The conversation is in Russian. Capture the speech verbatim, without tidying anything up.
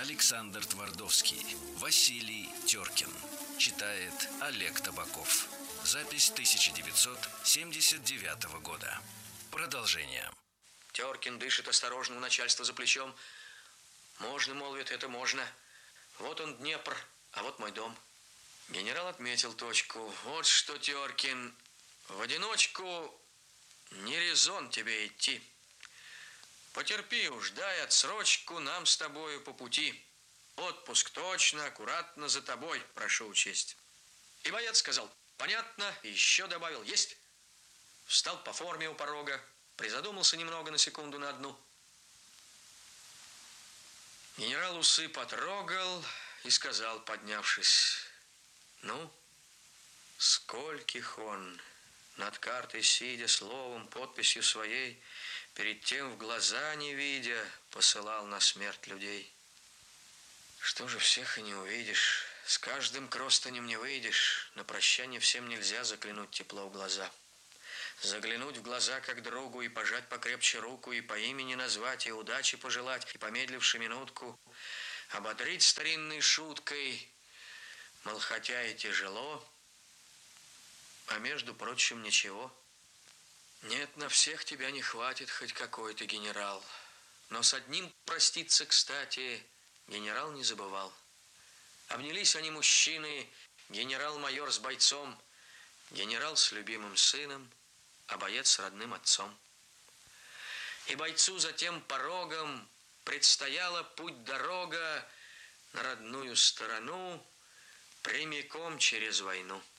Александр Твардовский, Василий Теркин. Читает Олег Табаков. Запись тысяча девятьсот семьдесят девятого года. Продолжение. Теркин дышит осторожно, у начальства за плечом. Можно, молвит, это можно. Вот он, Днепр, а вот мой дом. Генерал отметил точку. Вот что, Теркин, в одиночку не резон тебе идти. Потерпи уж, дай отсрочку нам с тобою по пути. Отпуск точно, аккуратно за тобой, прошу учесть. И боец сказал, понятно, и еще добавил, есть. Встал по форме у порога, призадумался немного на секунду на одну. Генерал усы потрогал и сказал, поднявшись, ну, скольких он, над картой сидя, словом, подписью своей, перед тем в глаза не видя, посылал на смерть людей. Что же, всех и не увидишь, с каждым к ростанем не выйдешь, на прощание всем нельзя заглянуть тепло в глаза. Заглянуть в глаза как другу и пожать покрепче руку, и по имени назвать, и удачи пожелать, и, помедливши минутку, ободрить старинной шуткой, мол, хотя и тяжело, а между прочим ничего. Нет, на всех тебя не хватит хоть какой ты генерал. Но с одним проститься, кстати, генерал не забывал. Обнялись они, мужчины, генерал-майор с бойцом, генерал с любимым сыном, а боец с родным отцом. И бойцу за тем порогом предстояла путь-дорога на родную сторону прямиком через войну.